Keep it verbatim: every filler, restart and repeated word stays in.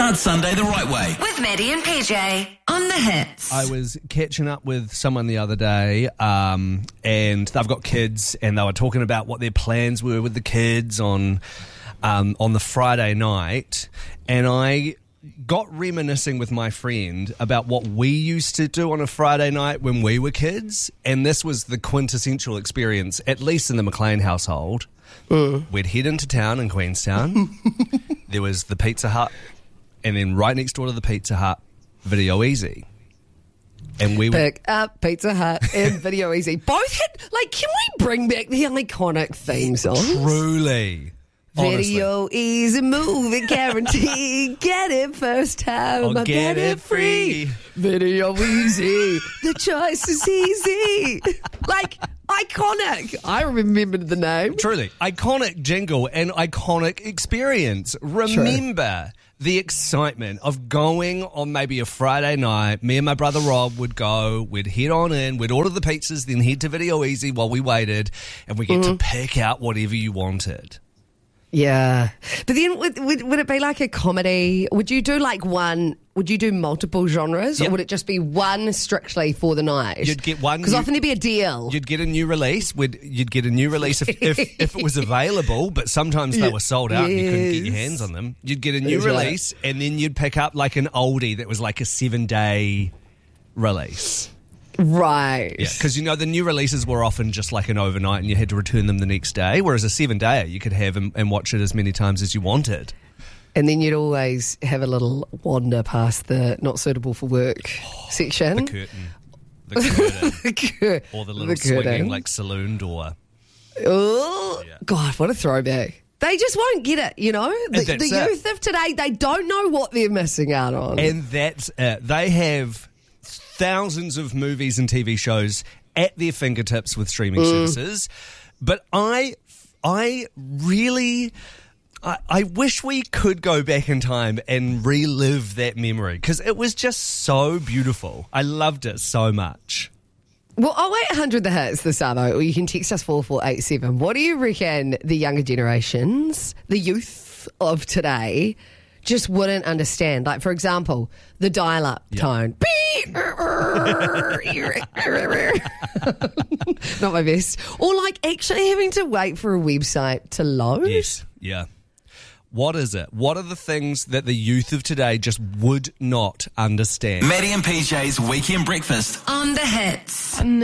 Start Sunday the right way. With Maddie and P J on the hits. I was catching up with someone the other day, um, and they've got kids, and they were talking about what their plans were with the kids on um, on the Friday night, and I got reminiscing with my friend about what we used to do on a Friday night when we were kids, and this was the quintessential experience, at least in the McLean household. Uh. We'd head into town in Queenstown. There was the Pizza Hut, and then right next door to the Pizza Hut, Video Easy. And we would pick up Pizza Hut and Video Easy. Both had, like, can we bring back the iconic theme songs? Truly. Video Honestly. Easy movie guarantee. Get it first time. I'll I'll get it free. Video Easy. The choice is easy. Like, iconic. I remembered the name. Truly. Iconic jingle and iconic experience. Remember the excitement of going on maybe a Friday night. Me and my brother Rob would go, we'd head on in, we'd order the pizzas, then head to Video Easy while we waited, and we get mm-hmm. to pick out whatever you wanted. Yeah. But then would, would, would it be like a comedy? Would you do like one, would you do multiple genres yep. or would it just be one strictly for the night? You'd get one. Because often there'd be a deal. You'd get a new release. Would You'd get a new release if, if, if it was available, but sometimes they were sold out yes. and you couldn't get your hands on them. You'd get a new That's release right. and then you'd pick up like an oldie that was like a seven-day release. Right. Yeah, because, you know, the new releases were often just like an overnight and you had to return them the next day, whereas a seven-dayer you could have and, and watch it as many times as you wanted. And then you'd always have a little wander past the not suitable for work oh, section. The curtain. The curtain. the cur- or the little the swinging, like, saloon door. Oh, yeah. God, what a throwback. They just won't get it, you know? The, the youth of today, they don't know what they're missing out on. And that's it. They have thousands of movies and T V shows at their fingertips with streaming mm. services. But I I really... I, I wish we could go back in time and relive that memory because it was just so beautiful. I loved it so much. Well, oh eight hundred the hits, the Savo, or you can text us four four eight seven. What do you reckon the younger generations, the youth of today, just wouldn't understand? Like, for example, the dial-up yep. tone. Not my best. Or, like, actually having to wait for a website to load. Yes, yeah. What is it? What are the things that the youth of today just would not understand? Maddie and P J's Weekend Breakfast on the hits.